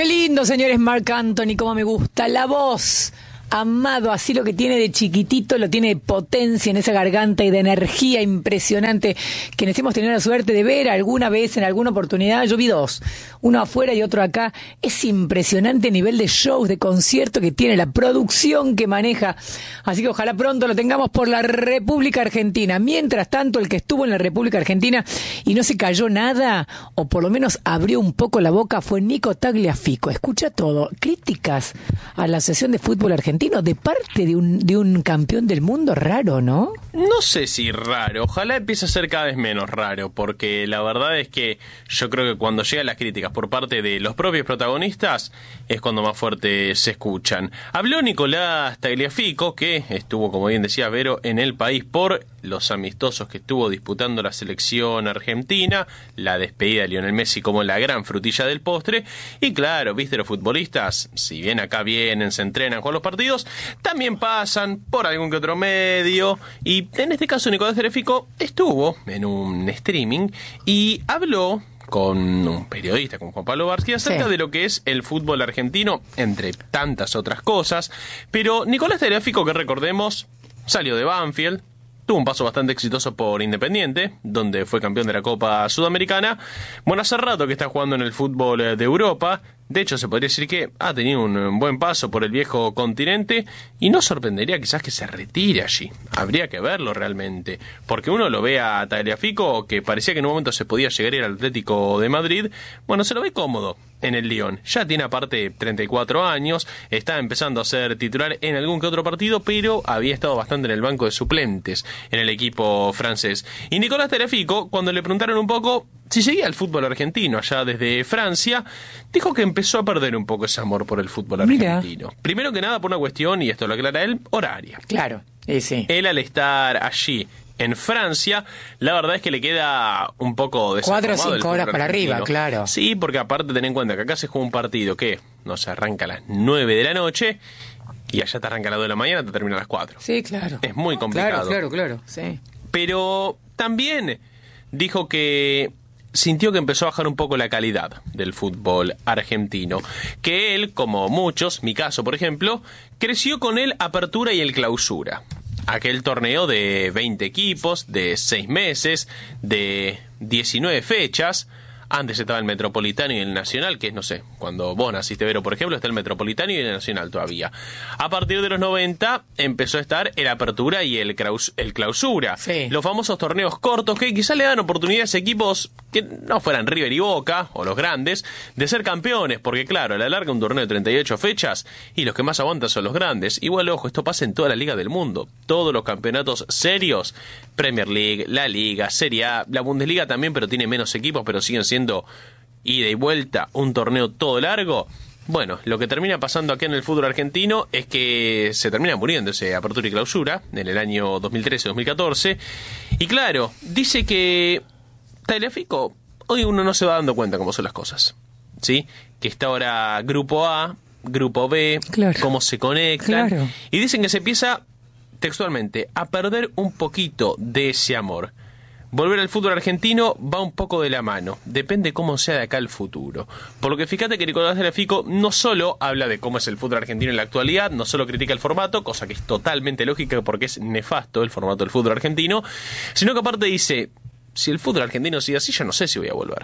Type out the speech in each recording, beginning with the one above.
lindo, señores. Marc Anthony, como me gusta. La voz, amado, así lo que tiene de chiquitito, lo tiene de potencia en esa garganta y de energía impresionante. Quienes hemos tenido la suerte de ver alguna vez, en alguna oportunidad, yo vi dos, uno afuera y otro acá. Es impresionante el nivel de shows, de concierto que tiene, la producción que maneja. Así que ojalá pronto lo tengamos por la República Argentina. Mientras tanto, el que estuvo en la República Argentina y no se cayó nada, o por lo menos abrió un poco la boca, fue Nico Tagliafico. Escucha todo. Críticas a la Asociación de Fútbol Argentino de parte de un campeón del mundo. Raro, ¿no? No sé si raro. Ojalá empiece a ser cada vez menos raro, porque la verdad es que yo creo que cuando llegan las críticas por parte de los propios protagonistas es cuando más fuerte se escuchan. Habló Nicolás Tagliafico, que estuvo, como bien decía Vero, en el país por los amistosos que estuvo disputando la selección argentina, la despedida de Lionel Messi como la gran frutilla del postre. Y claro, viste, los futbolistas, si bien acá vienen, se entrenan con los partidos, también pasan por algún que otro medio. Y en este caso Nicolás Tagliafico estuvo en un streaming y habló con un periodista, con Juan Pablo Varsky, acerca de lo que es el fútbol argentino, entre tantas otras cosas. Pero Nicolás Tagliafico, que recordemos, salió de Banfield, tuvo un paso bastante exitoso por Independiente, donde fue campeón de la Copa Sudamericana. Bueno, hace rato que está jugando en el fútbol de Europa. De hecho, se podría decir que ha tenido un buen paso por el viejo continente y no sorprendería quizás que se retire allí. Habría que verlo realmente, porque uno lo ve a Tagliafico, que parecía que en un momento se podía llegar a ir al Atlético de Madrid. Bueno, se lo ve cómodo en el Lyon. Ya tiene aparte 34 años, está empezando a ser titular en algún que otro partido, pero había estado bastante en el banco de suplentes en el equipo francés. Y Nicolás Tagliafico, cuando le preguntaron un poco si seguía el fútbol argentino allá desde Francia, dijo que empezó a perder un poco ese amor por el fútbol argentino. Primero que nada por una cuestión, y esto lo aclara él, horaria. Claro, sí. Él, al estar allí en Francia, la verdad es que le queda un poco desacomodado 4 o 5 horas para arriba, claro. Sí, porque aparte ten en cuenta que acá se juega un partido que no se arranca a las 9 de la noche y allá te arranca a las 2 de la mañana, te termina a las 4. Sí, claro. Es muy complicado. Claro, sí. Pero también dijo que sintió que empezó a bajar un poco la calidad del fútbol argentino. Que él, como muchos, mi caso por ejemplo, creció con el Apertura y el Clausura. Aquel torneo de 20 equipos, de 6 meses, de 19 fechas. Antes estaba el Metropolitano y el Nacional, que es, no sé, cuando vos naciste, Vero, por ejemplo, está el Metropolitano y el Nacional todavía. A partir de los 90 empezó a estar el Apertura y el Clausura. Sí. Los famosos torneos cortos que quizás le dan oportunidades a equipos que no fueran River y Boca, o los grandes, de ser campeones, porque claro, a la larga un torneo de 38 fechas y los que más aguantan son los grandes. Igual, ojo, esto pasa en toda la liga del mundo. Todos los campeonatos serios, Premier League, la Liga, Serie A, la Bundesliga también, pero tiene menos equipos, pero siguen siendo ida y vuelta, un torneo todo largo. Bueno, lo que termina pasando aquí en el fútbol argentino es que se termina muriendo ese Apertura y Clausura en el año 2013-2014. Y claro, dice que Tagliafico, hoy uno no se va dando cuenta cómo son las cosas, ¿sí? Que está ahora Grupo A, Grupo B, claro, cómo se conectan. Claro. Y dicen que se empieza, textualmente, a perder un poquito de ese amor. Volver al fútbol argentino va un poco de la mano, depende cómo sea de acá el futuro. Por lo que fíjate que Nicolás Tagliafico no solo habla de cómo es el fútbol argentino en la actualidad, no solo critica el formato, cosa que es totalmente lógica porque es nefasto el formato del fútbol argentino, sino que aparte dice, si el fútbol argentino sigue así, yo no sé si voy a volver.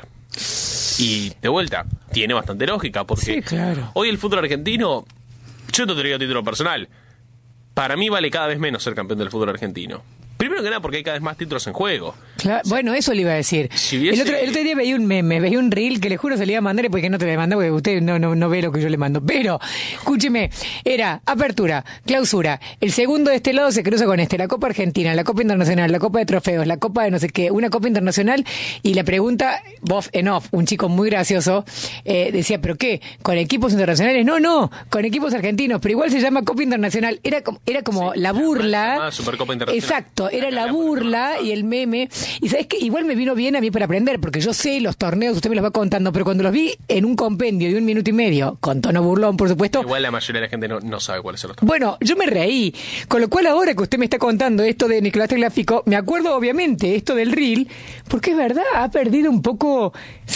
Y de vuelta, tiene bastante lógica porque sí, claro, hoy el fútbol argentino, yo no te digo a título personal, para mí vale cada vez menos ser campeón del fútbol argentino. Primero que nada porque hay cada vez más títulos en juego. Claro, o sea, bueno, eso le iba a decir. Si hubiese... el otro día veía un meme, veía un reel que le juro se le iba a mandar porque no te lo voy a mandar porque usted no ve lo que yo le mando. Pero, escúcheme, era Apertura, Clausura, el segundo de este lado se cruza con la Copa Argentina, la Copa Internacional, la Copa de Trofeos, la Copa de no sé qué, una Copa Internacional, y la pregunta, Bof en off, un chico muy gracioso, decía, ¿pero qué? ¿Con equipos internacionales? No, con equipos argentinos, pero igual se llama Copa Internacional. Era como sí, la burla. Supercopa Internacional. Exacto. Era la burla y el meme. Y sabes que igual me vino bien a mí para aprender, porque yo sé los torneos, usted me los va contando, pero cuando los vi en un compendio de 1 minuto y medio, con tono burlón, por supuesto. Igual la mayoría de la gente no sabe cuáles son los torneos. Bueno, yo me reí. Con lo cual ahora que usted me está contando esto de Nicolás Tagliafico, me acuerdo obviamente esto del reel, porque es verdad, ha perdido un poco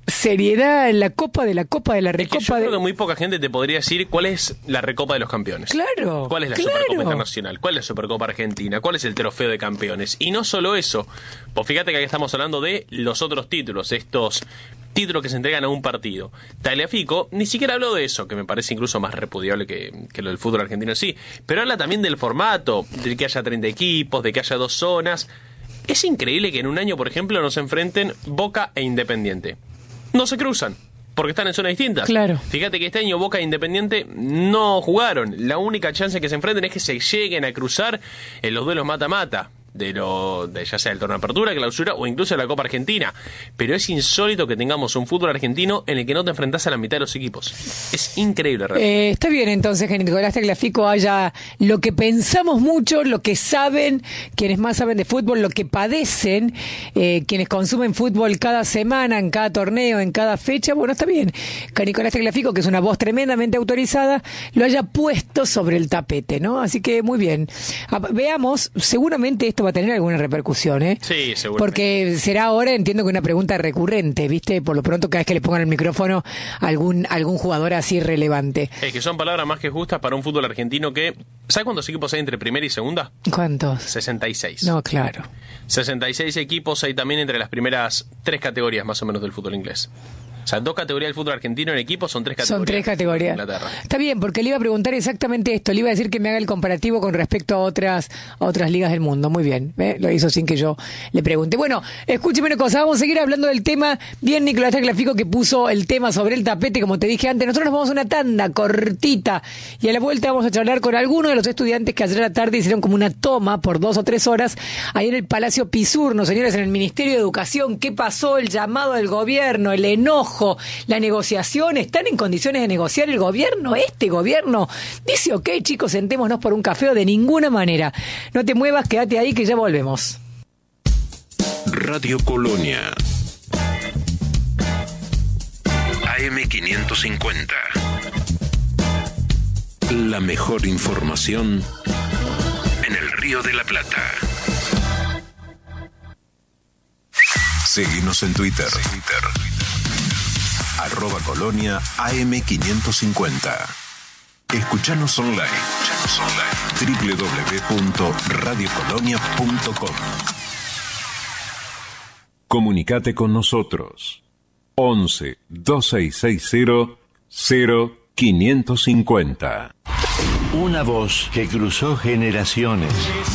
seriedad en la Copa de la Es Recopa. que yo creo que muy poca gente te podría decir cuál es la Recopa de los Campeones. Claro. ¿Cuál es la Supercopa Internacional? ¿Cuál es la Supercopa Argentina? ¿Cuál es el Trofeo de Campeones? Y no solo eso. Pues fíjate que aquí estamos hablando de los otros títulos, estos títulos que se entregan a un partido. Tagliafico ni siquiera habló de eso, que me parece incluso más repudiable que lo del fútbol argentino en sí, pero habla también del formato, de que haya 30 equipos, de que haya 2 zonas. Es increíble que en un año, por ejemplo, nos enfrenten Boca e Independiente. No se cruzan, porque están en zonas distintas. Claro. Fíjate que este año Boca e Independiente no jugaron. La única chance que se enfrenten es que se lleguen a cruzar en los duelos mata-mata. De ya sea el torneo de apertura, clausura o incluso la Copa Argentina. Pero es insólito que tengamos un fútbol argentino en el que no te enfrentás a la mitad de los equipos. Es increíble, realmente. Está bien entonces que Nicolás Tagliafico haya lo que pensamos mucho, lo que saben quienes más saben de fútbol, lo que padecen quienes consumen fútbol cada semana, en cada torneo, en cada fecha. Bueno, está bien que Nicolás Tagliafico, que es una voz tremendamente autorizada, lo haya puesto sobre el tapete, ¿no? Así que muy bien. Veamos, seguramente esto va a tener alguna repercusión, ¿eh? Sí, seguro. Porque será ahora, entiendo que una pregunta recurrente, ¿viste? Por lo pronto, cada vez que le pongan el micrófono a algún jugador así relevante. Es que son palabras más que justas para un fútbol argentino que... ¿Sabes cuántos equipos hay entre primera y segunda? ¿Cuántos? 66. No, claro. 66 equipos hay también entre las primeras 3 categorías más o menos del fútbol inglés. O sea, 2 categorías del fútbol argentino en equipos son 3 categorías. Son 3 categorías. Inglaterra. Está bien, porque le iba a preguntar exactamente esto. Le iba a decir que me haga el comparativo con respecto a otras ligas del mundo. Muy bien, lo hizo sin que yo le pregunte. Bueno, escúcheme una cosa, vamos a seguir hablando del tema. Bien, Nicolás Tagliafico, que puso el tema sobre el tapete, como te dije antes. Nosotros nos vamos a una tanda cortita y a la vuelta vamos a charlar con algunos de los estudiantes que ayer a la tarde hicieron como una toma por 2 o 3 horas ahí en el Palacio Pisurno, señores, en el Ministerio de Educación. ¿Qué pasó? El llamado del gobierno, el enojo, la negociación. ¿Están en condiciones de negociar el gobierno? Este gobierno dice, ok, chicos, sentémonos por un café, o de ninguna manera. No te muevas, quédate ahí que ya volvemos. Radio Colonia AM550. La mejor información en el Río de la Plata. Seguinos en Twitter. @Colonia AM550. Escuchanos online. www.radiocolonia.com. Comunicate con nosotros. 11 2660 0550. Una voz que cruzó generaciones.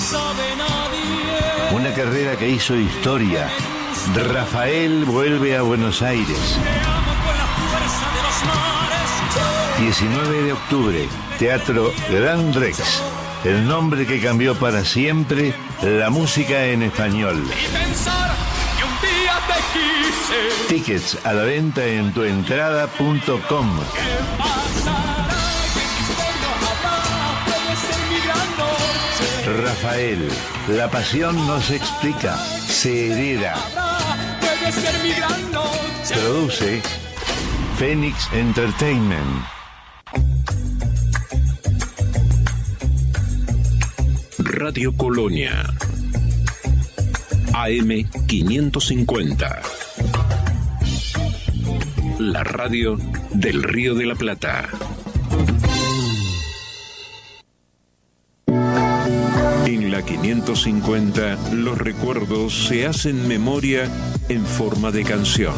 Una carrera que hizo historia. Rafael vuelve a Buenos Aires. 19 de octubre, Teatro Gran Rex. El nombre que cambió para siempre la música en español. Tickets a la venta en tuentrada.com. Rafael, la pasión no se explica, se hereda. Produce Phoenix Entertainment. Radio Colonia AM550. La radio del Río de la Plata. En la 550, los recuerdos se hacen memoria en forma de canción.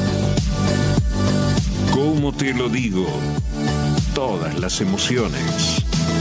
¿Cómo te lo digo? Todas las emociones.